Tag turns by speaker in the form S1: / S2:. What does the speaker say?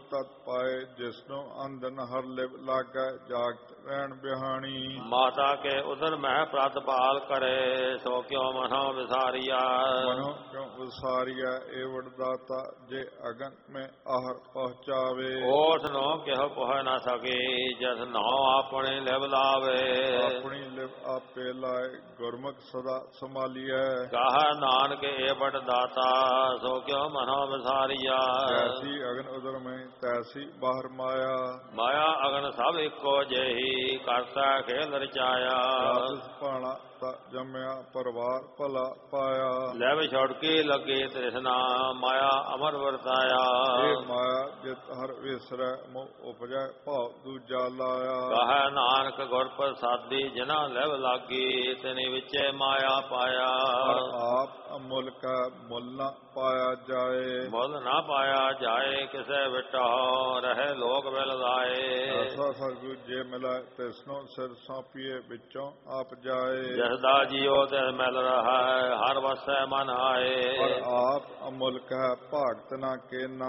S1: ਤਤ ਪਾਏ, ਜਿਸਨੂੰ ਅੰਧਨ ਹਰ ਲਿਵ ਲਾਗੈ, ਜਾਗਤ ਰਹਿਣ ਬਿਹਾਣੀ।
S2: ਮਾਤਾ ਕੇ ਉਦਰ ਮਹਿ ਪ੍ਰਤਪਾਲ ਕਰੇ, ਸੋ ਕਿਉ ਮਨੋ ਵਿਸਾਰੀਆ।
S1: ਮਨੋ ਕਿਉ ਵਿਸਾਰੀਆ, ਏਵੜ ਦਾਤਾ, ਜੇ ਅਗਨ ਮੈਂ ਆਹਰ ਪਹੁੰਚਾਵੇ।
S2: ਓਠ ਨੋ ਕਿਹ ਪੁਹ ਨ ਸਕੇ, ਜਸ ਨੋ ਆਪਣੇ ਲਿਵ ਲਾਵੇ।
S1: ਆਪਣੀ ਲਿਵ ਆਪੇ ਲਾਏ, ਗੁਰਮੁਖ ਸਦਾ ਸੰਭਾਲੀਐ।
S2: ਕਹ ਨਾਨਕ ਏਵੜ ਦਾਤਾ, ਸੋ ਕਿਉ ਮਨੋ ਵਿਸਾਰੀਆ।
S1: ਜੈਸੀ ਅਗਨ ਉਦਰ ਮੈਂ, ਤੈਸੀ ਬਾਹਰ ਮਾਇਆ।
S2: ਮਾਇਆ ਅਗਨ ਸਭ ਇੱਕੋ ਜਿਹੀ, ਕਰਤਾ ਖੇਲ ਰਚਾਇਆ।
S1: ਜਿਸ ਭਾਣਾ ਤਾ ਜੰਮਿਆ, ਪਰਿਵਾਰ ਭਲਾ ਪਾਇਆ।
S2: ਲਿਵ ਛੁੜਕੀ ਲੱਗੇ ਤ੍ਰਿਸ਼ਨਾ, ਮਾਇਆ ਅਮਰ ਵਰਤਾਇਆ।
S1: ਇਹ ਮਾਇਆ ਜਿਤ ਹਰ ਵਿਸਰੈ, ਮੋਹ ਉਪਜੈ ਭਾਵ ਦੂਜਾ ਲਾਇਆ।
S2: ਕਹ ਨਾਨਕ ਗੁਰ ਪ੍ਰਸਾਦੀ, ਜਿਨਾ ਲਿਵ ਲਾਗੀ, ਤਿਨੀ ਵਿੱਚੇ ਮਾਇਆ ਪਾਇਆ।
S1: ਪਰ ਆਪ ਅਮੁੱਲ ਕਾ ਮੁੱਲ ਨਾ ਪਾਇਆ ਜਾਏ।
S2: ਮੁੱਲ ਨਾ ਪਾਇਆ ਜਾਏ, ਕਿਸੇ ਵਿਟੋ ਰਹੇ ਲੋਕ ਮਿਲ ਲਾਏ।
S1: ਐਸਾ ਸਤਿਗੁਰੂ ਜੇ ਮਿਲੈ, ਤਿਸਨੋ ਸਿਰ ਸੌਂਪੀਏ, ਵਿੱਚੋਂ ਆਪ ਜਾਏ।
S2: ਜਿਸ ਦਾ ਜੀਉ ਤਿਸ ਮਿਲ ਰਹਾ, ਹਰ ਵਸੈ ਮਨ ਆਏ।
S1: ਪਰ ਆਪ ਅਮੁੱਲ ਕਾ ਭਾਗਤ ਨਾ ਕੇ